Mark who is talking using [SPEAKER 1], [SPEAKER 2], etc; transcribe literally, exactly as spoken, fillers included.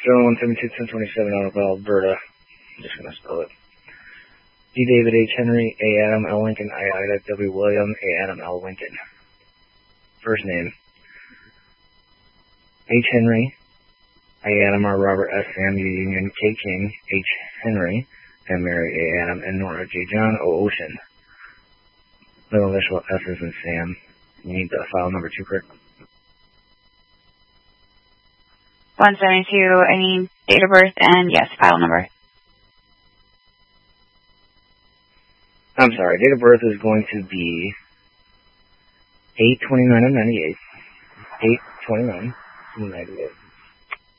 [SPEAKER 1] zero one seven two ten twenty-seven out of Alberta. I'm just going to spell it. D. David H. Henry, A. Adam L. Lincoln, I. Ida W. William, A. Adam L. Lincoln. First name, H. Henry, A. Adam R. Robert S. Sam U. Union, K. King, H. Henry, and Mary A. Adam, and Nora J. John O. Ocean. Middle initial S is in Sam. You need the file number two, correct?
[SPEAKER 2] one seventy-two, I need date of birth and, yes, file number.
[SPEAKER 1] I'm sorry, date of birth is going to be eight twenty-nine of ninety-eight. eight twenty-nine of ninety-eight.